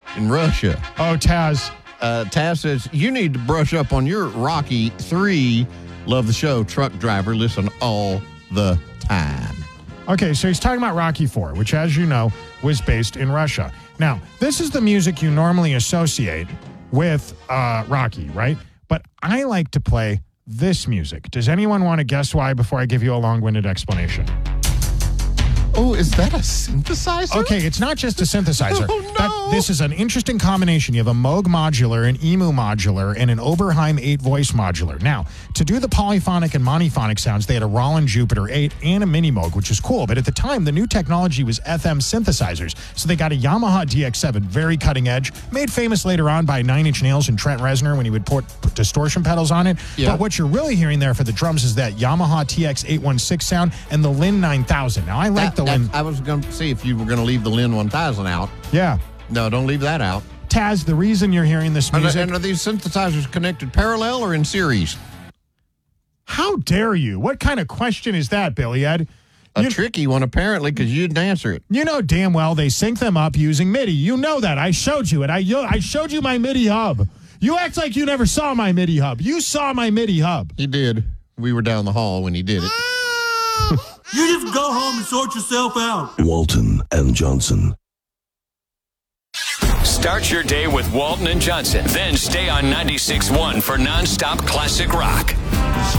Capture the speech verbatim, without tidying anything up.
in Russia. Oh, Taz. Uh, Taz says, you need to brush up on your Rocky three. Love the show. Truck driver. Listen all the time. Okay, so he's talking about Rocky four, which, as you know, was based in Russia. Now, this is the music you normally associate with uh, Rocky, right? But I like to play this music. Does anyone want to guess why before I give you a long-winded explanation? Oh, is that a synthesizer? Okay, it's not just a synthesizer. Oh, no. That, this is an interesting combination. You have a Moog modular, an Emu modular, and an Oberheim eight voice modular. Now, to do the polyphonic and monophonic sounds, they had a Roland Jupiter eight and a Mini Moog, which is cool. But at the time, the new technology was F M synthesizers. So they got a Yamaha D X seven, very cutting edge, made famous later on by Nine Inch Nails and Trent Reznor when he would put, put distortion pedals on it. Yeah. But what you're really hearing there for the drums is that Yamaha T X eight one six sound and the Lin nine thousand. Now, I like That- the Lin. I was going to see if you were going to leave the Lin one thousand out. Yeah. No, don't leave that out. Taz, the reason you're hearing this Are, music... they, and are these synthesizers connected parallel or in series? How dare you? What kind of question is that, Billy Ed? A You, tricky one, apparently, because you didn't answer it. you know damn well they sync them up using MIDI. You know that. I showed you it. I, yo- I showed you my MIDI hub. You act like you never saw my MIDI hub. You saw my MIDI hub. He did. We were down the hall when he did it. You just go home and sort yourself out. Walton and Johnson. Start your day with Walton and Johnson. Then stay on ninety-six point one for nonstop classic rock.